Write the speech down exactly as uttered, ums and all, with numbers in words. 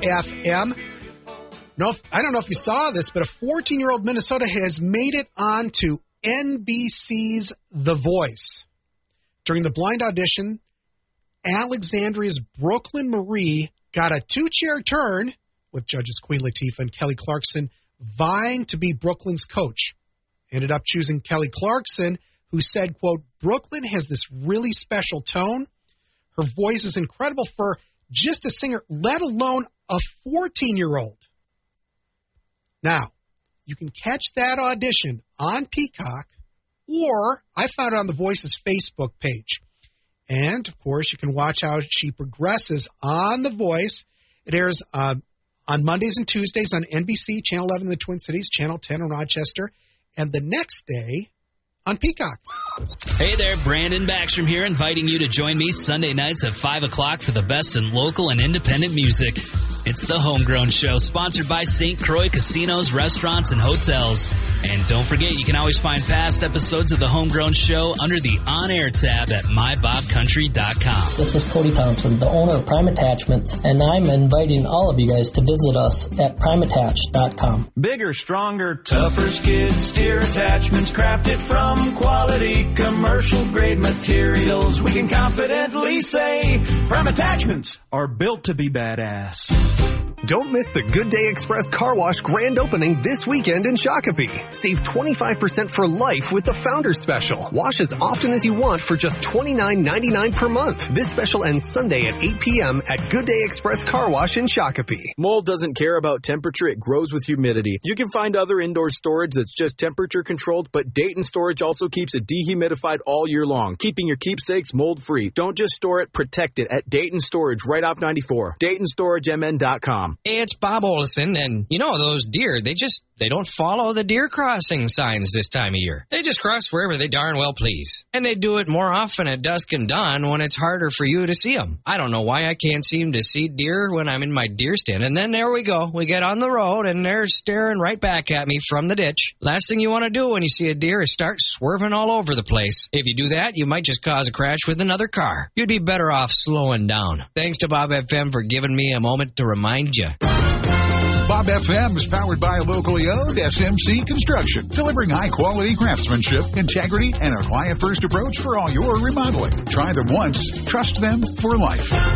F M. No, I don't know if you saw this, but a fourteen-year-old Minnesota has made it onto N B C's The Voice. During the blind audition, Alexandria's Brooklyn Marie got a two-chair turn with judges Queen Latifah and Kelly Clarkson vying to be Brooklyn's coach. Ended up choosing Kelly Clarkson, who said, quote, Brooklyn has this really special tone. Her voice is incredible for just a singer, let alone a fourteen-year-old. Now, you can catch that audition on Peacock, or I found it on The Voice's Facebook page. And, of course, you can watch how she progresses on The Voice. It airs uh, on Mondays and Tuesdays on N B C, Channel eleven in the Twin Cities, Channel ten in Rochester, and the next day on Peacock. Hey there, Brandon Backstrom here, inviting you to join me Sunday nights at five o'clock for the best in local and independent music. It's the Homegrown Show, sponsored by Saint Croix Casinos, Restaurants, and Hotels. And don't forget, you can always find past episodes of the Homegrown Show under the On Air tab at my bob country dot com. This is Cody Thompson, the owner of Prime Attachments, and I'm inviting all of you guys to visit us at prime attach dot com. Bigger, stronger, tougher skid steer attachments crafted from quality commercial-grade materials. We can confidently say Prime Attachments are built to be badass. Don't miss the Good Day Express Car Wash grand opening this weekend in Shakopee. Save twenty-five percent for life with the Founders Special. Wash as often as you want for just twenty-nine ninety-nine per month. This special ends Sunday at eight p.m. at Good Day Express Car Wash in Shakopee. Mold doesn't care about temperature. It grows with humidity. You can find other indoor storage that's just temperature controlled, but Dayton Storage also keeps it dehumidified all year long, keeping your keepsakes mold-free. Don't just store it, protect it at Dayton Storage right off ninety-four. Dayton Storage M N dot com. Hey, it's Bob Olson, and you know, those deer, they just, they don't follow the deer crossing signs this time of year. They just cross wherever they darn well please. And they do it more often at dusk and dawn when it's harder for you to see them. I don't know why I can't seem to see deer when I'm in my deer stand. And then there we go. We get on the road, and they're staring right back at me from the ditch. Last thing you want to do when you see a deer is start swerving all over the place. If you do that, you might just cause a crash with another car. You'd be better off slowing down. Thanks to Bob F M for giving me a moment to remind you. Bob F M is powered by a locally owned S M C Construction, delivering high-quality craftsmanship, integrity, and a client-first approach for all your remodeling. Try them once, trust them for life.